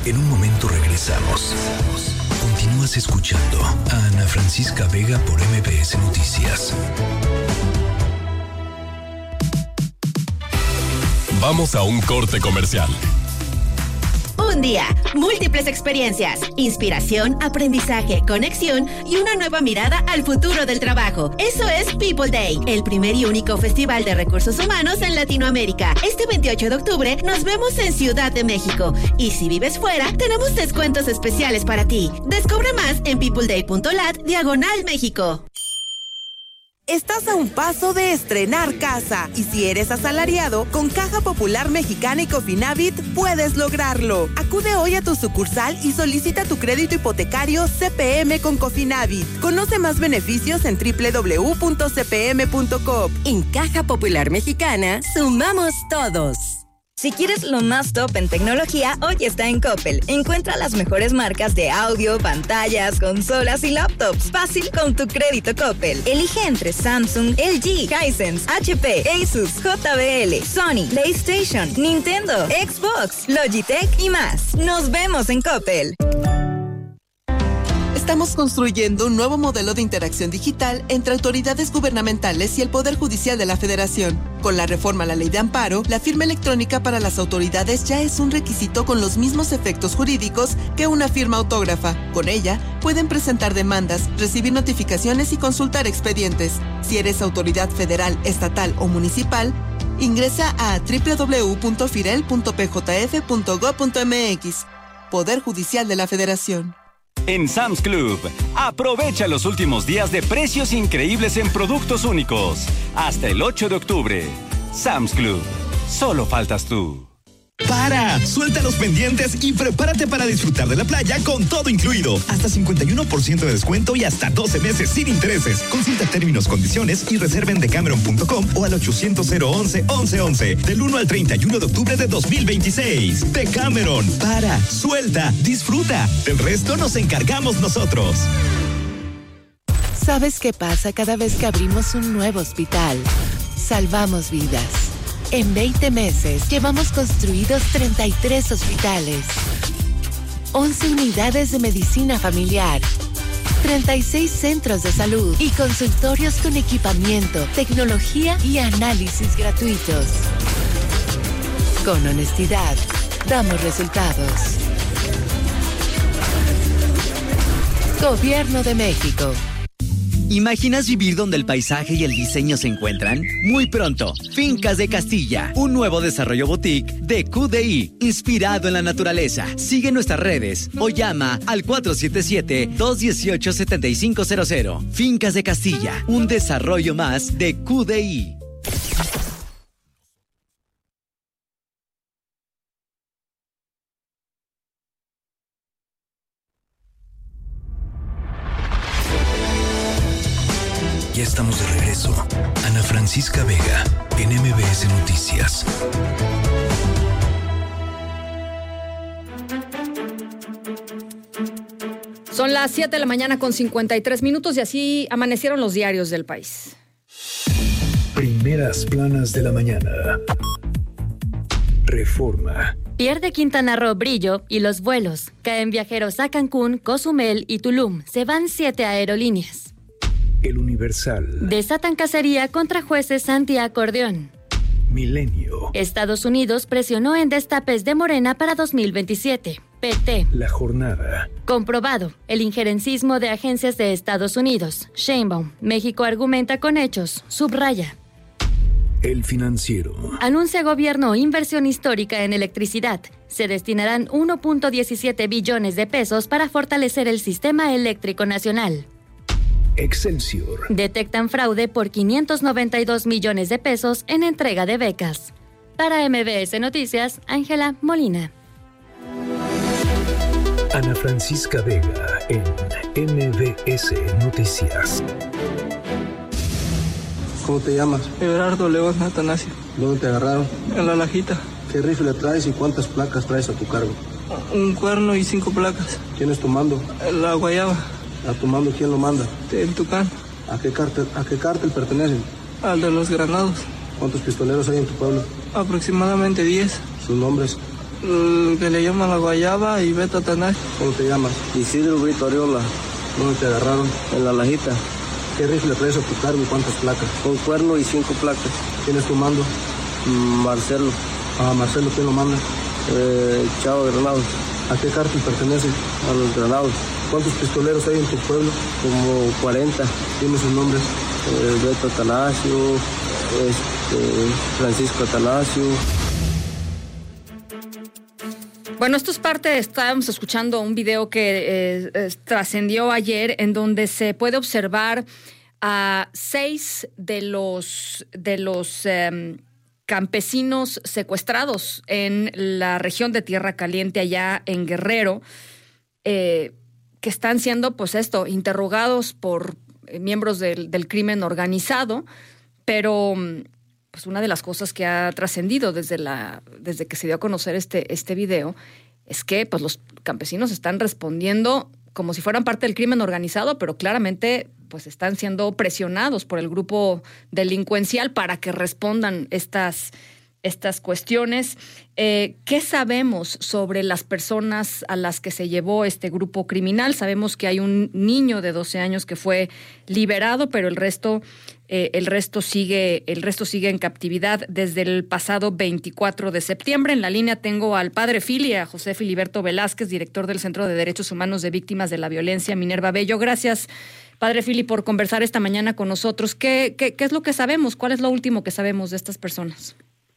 En un momento regresamos. Continúas escuchando a Ana Francisca Vega por MBS Noticias. Vamos a un corte comercial. Un día, múltiples experiencias, inspiración, aprendizaje, conexión y una nueva mirada al futuro del trabajo. Eso es People Day, el primer y único festival de recursos humanos en Latinoamérica. Este 28 de octubre nos vemos en Ciudad de México. Y si vives fuera, tenemos descuentos especiales para ti. Descubre más en peopleday.lat/México. Estás a un paso de estrenar casa y si eres asalariado, con Caja Popular Mexicana y Cofinavit puedes lograrlo. Acude hoy a tu sucursal y solicita tu crédito hipotecario CPM con Cofinavit. Conoce más beneficios en www.cpm.coop. En Caja Popular Mexicana, sumamos todos. Si quieres lo más top en tecnología, hoy está en Coppel. Encuentra las mejores marcas de audio, pantallas, consolas y laptops. Fácil con tu crédito Coppel. Elige entre Samsung, LG, Hisense, HP, Asus, JBL, Sony, PlayStation, Nintendo, Xbox, Logitech y más. Nos vemos en Coppel. Estamos construyendo un nuevo modelo de interacción digital entre autoridades gubernamentales y el Poder Judicial de la Federación. Con la reforma a la Ley de Amparo, la firma electrónica para las autoridades ya es un requisito con los mismos efectos jurídicos que una firma autógrafa. Con ella, pueden presentar demandas, recibir notificaciones y consultar expedientes. Si eres autoridad federal, estatal o municipal, ingresa a www.firel.pjf.gov.mx. Poder Judicial de la Federación. En Sam's Club, aprovecha los últimos días de precios increíbles en productos únicos. Hasta el 8 de octubre. Sam's Club. Solo faltas tú. ¡Para! Suelta los pendientes y prepárate para disfrutar de la playa con todo incluido. Hasta 51% de descuento y hasta 12 meses sin intereses. Consulta términos, condiciones y reserva en decameron.com o al 800-011-1111 del 1 al 31 de octubre de 2026. Decameron. Para, suelta, disfruta. Del resto nos encargamos nosotros. ¿Sabes qué pasa cada vez que abrimos un nuevo hospital? Salvamos vidas. En 20 meses llevamos construidos 33 hospitales, 11 unidades de medicina familiar, 36 centros de salud y consultorios con equipamiento, tecnología y análisis gratuitos. Con honestidad, damos resultados. Gobierno de México. ¿Imaginas vivir donde el paisaje y el diseño se encuentran? Muy pronto, Fincas de Castilla, un nuevo desarrollo boutique de QDI, inspirado en la naturaleza. Sigue nuestras redes o llama al 477-218-7500. Fincas de Castilla, un desarrollo más de QDI. Ya estamos de regreso. Ana Francisca Vega, en MBS Noticias. Son las 7 de la mañana con 53 minutos y así amanecieron los diarios del país. Primeras planas de la mañana. Reforma. Pierde Quintana Roo brillo y los vuelos. Caen viajeros a Cancún, Cozumel y Tulum. Se van 7 aerolíneas. El Universal. Desatan cacería contra jueces antiacordeón. Milenio. Estados Unidos presionó en destapes de Morena para 2027. PT. La Jornada. Comprobado el injerencismo de agencias de Estados Unidos. Sheinbaum. México argumenta con hechos. Subraya. El Financiero. Anuncia gobierno inversión histórica en electricidad. Se destinarán 1.17 billones de pesos para fortalecer el sistema eléctrico nacional. Excelsior. Detectan fraude por 592 millones de pesos en entrega de becas. Para MBS Noticias, Ángela Molina. Ana Francisca Vega en MBS Noticias. ¿Cómo te llamas? Everardo León Atanasio. ¿Dónde te agarraron? En La Lajita. ¿Qué rifle traes y cuántas placas traes a tu cargo? Un cuerno y 5 placas. ¿Quién es tu mando? La Guayaba. ¿A tu mando quién lo manda? El Tucán. ¿A qué cártel pertenecen? Al de los Granados. ¿Cuántos pistoleros hay en tu pueblo? Aproximadamente 10. ¿Sus nombres? Que le llaman La Guayaba y Beto Tanás. ¿Cómo te llamas? Isidro Brito Ariola. ¿Dónde te agarraron? En La Lajita. ¿Qué rifle traes a tu cargo y cuántas placas? Un cuerno y 5 placas. ¿Quién es tu mando? Marcelo. Marcelo, ¿quién lo manda? Chavo Granados. ¿A qué cártel pertenece? A los Granados. ¿Cuántos pistoleros hay en tu pueblo? Como 40. Dime sus nombres. Beto Atanasio, Francisco Atanasio. Bueno, esto es parte, estábamos escuchando un video que trascendió ayer en donde se puede observar a 6 de los campesinos secuestrados en la región de Tierra Caliente, allá en Guerrero, que están siendo, pues interrogados por miembros del crimen organizado, pero pues una de las cosas que ha trascendido desde que se dio a conocer este video es que pues los campesinos están respondiendo como si fueran parte del crimen organizado, pero claramente pues están siendo presionados por el grupo delincuencial para que respondan estas cuestiones. ¿Qué sabemos sobre las personas a las que se llevó este grupo criminal? Sabemos que hay un niño de 12 años que fue liberado, pero el resto sigue en captividad desde el pasado 24 de septiembre. En la línea tengo al padre Fili, a José Filiberto Velázquez, director del Centro de Derechos Humanos de Víctimas de la Violencia, Minerva Bello. Gracias, padre Fili, por conversar esta mañana con nosotros. ¿Qué es lo que sabemos? ¿Cuál es lo último que sabemos de estas personas?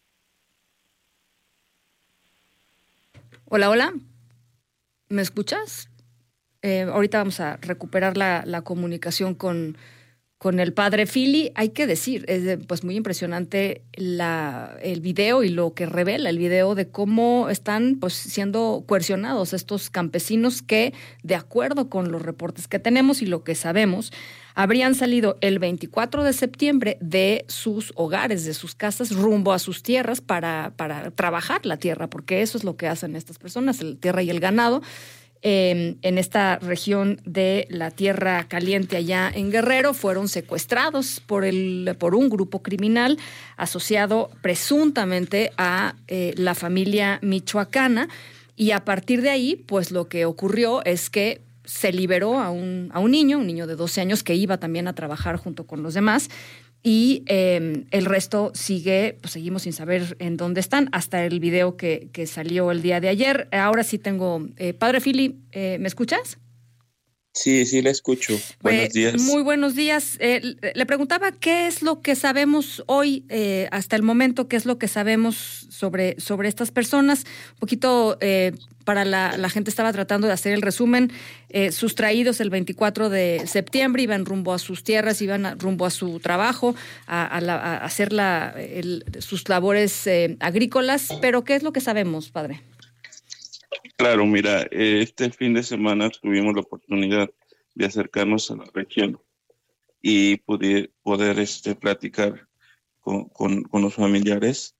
Hola, ¿me escuchas? Ahorita vamos a recuperar la comunicación con el padre Fili. Hay que decir, es pues muy impresionante el video y lo que revela el video de cómo están pues siendo coercionados estos campesinos que, de acuerdo con los reportes que tenemos y lo que sabemos, habrían salido el 24 de septiembre de sus hogares, de sus casas, rumbo a sus tierras para trabajar la tierra, porque eso es lo que hacen estas personas, la tierra y el ganado, en esta región de la Tierra Caliente allá en Guerrero. Fueron secuestrados por un grupo criminal asociado presuntamente a la familia michoacana, y a partir de ahí, pues lo que ocurrió es que se liberó a un niño de 12 años que iba también a trabajar junto con los demás, y el resto seguimos sin saber en dónde están, hasta el video que salió el día de ayer. Ahora sí tengo, padre Fili, ¿me escuchas? Sí, le escucho. Buenos días. Muy buenos días. Le preguntaba qué es lo que sabemos hoy, hasta el momento, qué es lo que sabemos sobre estas personas. Un poquito, para la gente estaba tratando de hacer el resumen. Sustraídos el 24 de septiembre, iban rumbo a sus tierras, iban rumbo a su trabajo, a hacer sus labores agrícolas. Pero ¿qué es lo que sabemos, padre? Claro, mira, este fin de semana tuvimos la oportunidad de acercarnos a la región y poder platicar con los familiares,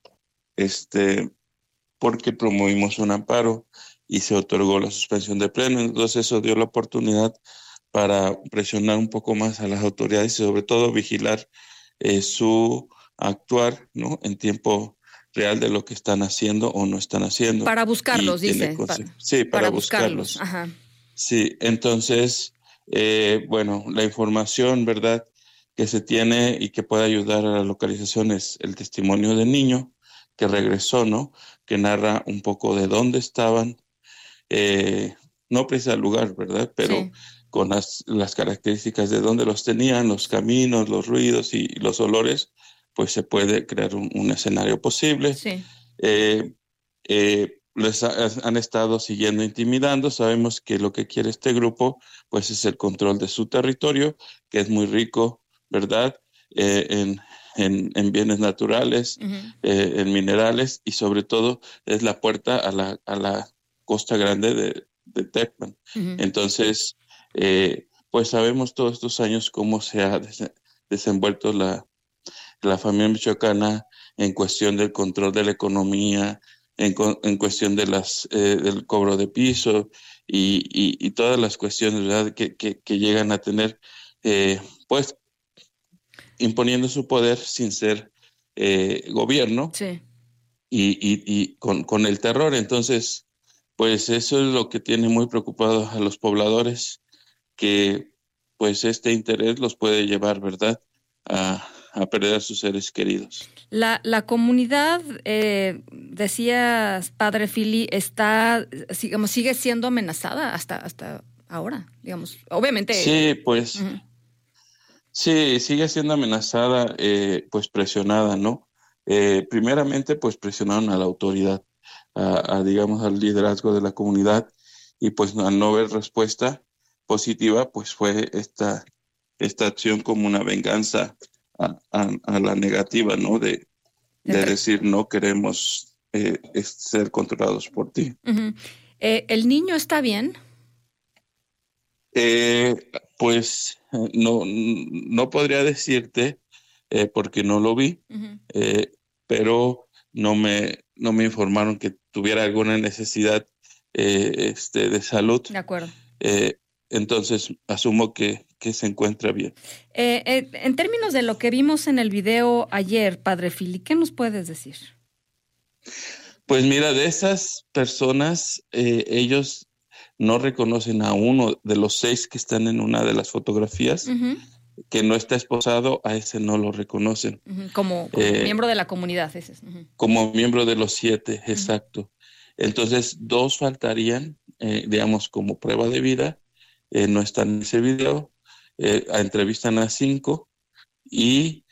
porque promovimos un amparo y se otorgó la suspensión de pleno. Entonces eso dio la oportunidad para presionar un poco más a las autoridades y sobre todo vigilar su actuar, ¿no?, en tiempo real de lo que están haciendo o no están haciendo. Para buscarlos, dice. Sí, para buscarlos. Ajá. Sí, entonces, la información, ¿verdad?, que se tiene y que puede ayudar a la localización es el testimonio del niño que regresó, ¿no?, que narra un poco de dónde estaban, no precisa el lugar, ¿verdad?, pero sí, con las características de dónde los tenían, los caminos, los ruidos y los olores, pues se puede crear un escenario posible. Sí. Les han estado siguiendo, intimidando. Sabemos que lo que quiere este grupo pues es el control de su territorio, que es muy rico, ¿verdad?, en bienes naturales, uh-huh, en minerales, y sobre todo es la puerta a la Costa Grande de Tecpan. Uh-huh. Entonces, pues sabemos todos estos años cómo se ha desenvuelto la familia michoacana en cuestión del control de la economía, en cuestión de del cobro de piso y todas las cuestiones, ¿verdad?, que llegan a tener, pues imponiendo su poder sin ser gobierno. Sí. y con el terror. Entonces, pues eso es lo que tiene muy preocupados a los pobladores, que pues este interés los puede llevar, ¿verdad?, a perder a sus seres queridos. La comunidad, decías, padre Fili, digamos, sigue siendo amenazada hasta ahora, digamos. Obviamente. Sí, pues. Uh-huh. Sí, sigue siendo amenazada, pues presionada, ¿no? Primeramente, pues presionaron a la autoridad, digamos, al liderazgo de la comunidad, y pues al no ver respuesta positiva, pues fue esta acción como una venganza a la negativa, ¿no? De decir, no queremos ser controlados por ti. Uh-huh. ¿El niño está bien? Pues no podría decirte porque no lo vi, uh-huh. Pero no me informaron que tuviera alguna necesidad de salud. De acuerdo. Entonces asumo que se encuentra bien. En términos de lo que vimos en el video ayer, padre Fili, ¿qué nos puedes decir? Pues mira, de esas personas, ellos no reconocen a uno de los 6 que están en una de las fotografías, uh-huh. que no está esposado, a ese no lo reconocen. Uh-huh. Como miembro de la comunidad, ese es. Uh-huh. Como miembro de los 7, uh-huh. exacto. Entonces, 2 faltarían, digamos, como prueba de vida, no están en ese video, entrevistan a 5, y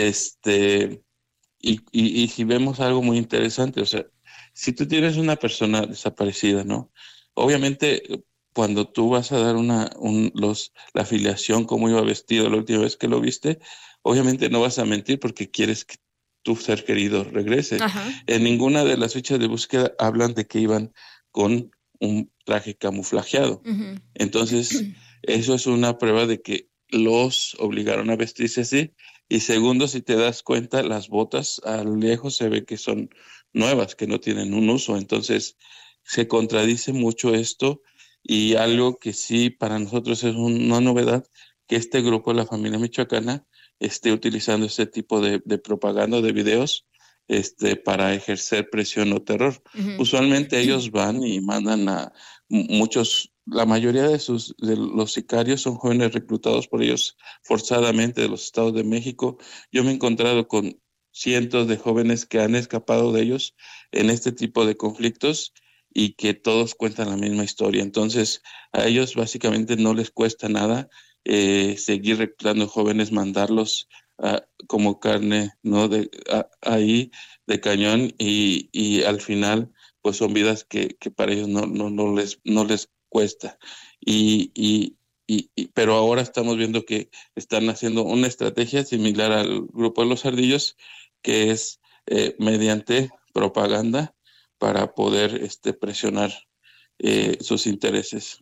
si vemos algo muy interesante, o sea, si tú tienes una persona desaparecida, ¿no? Obviamente, cuando tú vas a dar la afiliación, cómo iba vestido la última vez que lo viste, obviamente no vas a mentir porque quieres que tu ser querido regrese. Ajá. En ninguna de las fichas de búsqueda hablan de que iban con un traje camuflajeado. Uh-huh. Entonces, eso es una prueba de que los obligaron a vestirse así. Y segundo, si te das cuenta, las botas a lo lejos se ve que son nuevas, que no tienen un uso. Entonces, se contradice mucho esto, y algo que sí para nosotros es una novedad, que este grupo de la familia michoacana esté utilizando este tipo de propaganda, de videos, para ejercer presión o terror. Uh-huh. Usualmente ellos van y mandan a la mayoría de los sicarios son jóvenes reclutados por ellos forzadamente de los estados de México. Yo me he encontrado con cientos de jóvenes que han escapado de ellos en este tipo de conflictos, y que todos cuentan la misma historia. Entonces, a ellos básicamente no les cuesta nada seguir reclutando jóvenes, mandarlos como carne, ¿no? Ahí de cañón, y al final, pues son vidas que para ellos no les cuesta. Pero ahora estamos viendo que están haciendo una estrategia similar al grupo de los ardillos, que es mediante propaganda, para poder presionar sus intereses.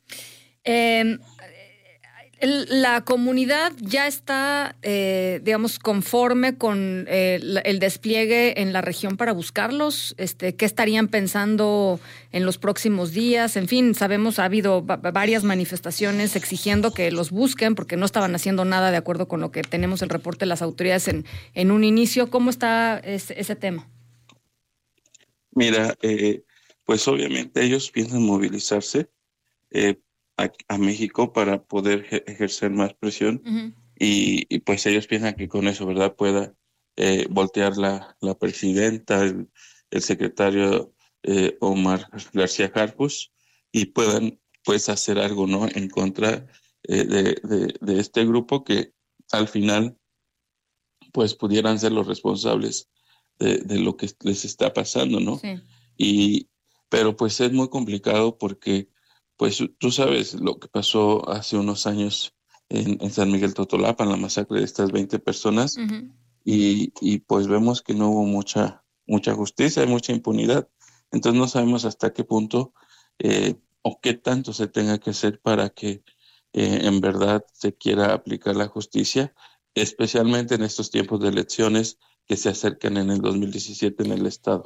La comunidad ya está, digamos, conforme con el despliegue en la región para buscarlos. ¿Qué estarían pensando en los próximos días? En fin, sabemos, ha habido varias manifestaciones exigiendo que los busquen porque no estaban haciendo nada de acuerdo con lo que tenemos el reporte de las autoridades en un inicio. ¿Cómo está ese tema? Mira, pues obviamente ellos piensan movilizarse a México para poder ejercer más presión, uh-huh. y pues ellos piensan que con eso, ¿verdad?, pueda voltear la presidenta, el secretario Omar García Harfuch, y puedan pues hacer algo, ¿no?, en contra de este grupo, que al final pues pudieran ser los responsables de lo que les está pasando, ¿no? Sí. Pero pues es muy complicado porque, pues tú sabes lo que pasó hace unos años en San Miguel Totolapa, en la masacre de estas 20 personas, uh-huh. y pues vemos que no hubo mucha justicia, mucha impunidad. Entonces no sabemos hasta qué punto o qué tanto se tenga que hacer para que en verdad se quiera aplicar la justicia, especialmente en estos tiempos de elecciones que se acercan en el 2017 en el estado.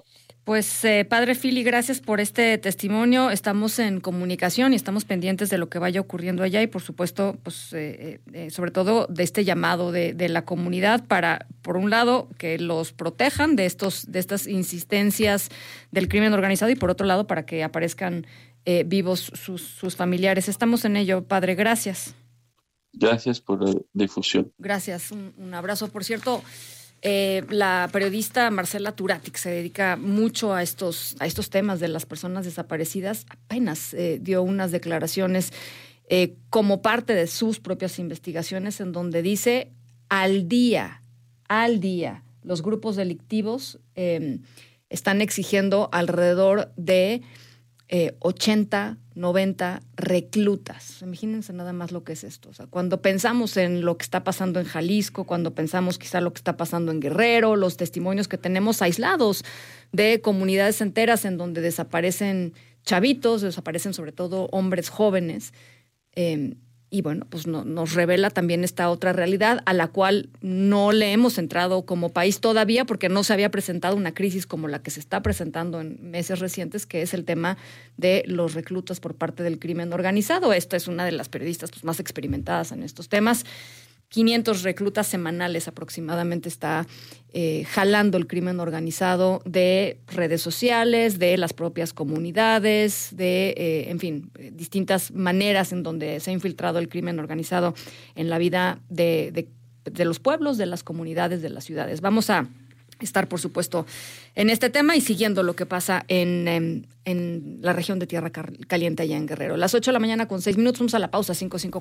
Pues, padre Fili, gracias por este testimonio. Estamos en comunicación y estamos pendientes de lo que vaya ocurriendo allá y, por supuesto, pues sobre todo de este llamado de la comunidad para, por un lado, que los protejan de estas insistencias del crimen organizado y, por otro lado, para que aparezcan vivos sus familiares. Estamos en ello, padre. Gracias. Gracias por la difusión. Gracias. Un abrazo. Por cierto, la periodista Marcela Turati, que se dedica mucho a estos temas de las personas desaparecidas, apenas dio unas declaraciones como parte de sus propias investigaciones en donde dice al día, los grupos delictivos están exigiendo alrededor de 80, 90 reclutas. Imagínense nada más lo que es esto. O sea, cuando pensamos en lo que está pasando en Jalisco, cuando pensamos quizá lo que está pasando en Guerrero, los testimonios que tenemos aislados de comunidades enteras en donde desaparecen chavitos, desaparecen sobre todo hombres jóvenes, y bueno, pues nos revela también esta otra realidad a la cual no le hemos entrado como país todavía porque no se había presentado una crisis como la que se está presentando en meses recientes, que es el tema de los reclutas por parte del crimen organizado. Esta es una de las periodistas pues, más experimentadas en estos temas. 500 reclutas semanales aproximadamente está jalando el crimen organizado de redes sociales, de las propias comunidades, en fin, distintas maneras en donde se ha infiltrado el crimen organizado en la vida de los pueblos, de las comunidades, de las ciudades. Vamos a estar, por supuesto, en este tema y siguiendo lo que pasa en la región de Tierra Caliente allá en Guerrero. Las 8 de la mañana con 6 minutos, vamos a la pausa.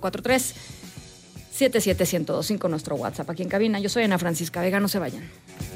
5543 77125, nuestro WhatsApp aquí en cabina. Yo soy Ana Francisca Vega, no se vayan.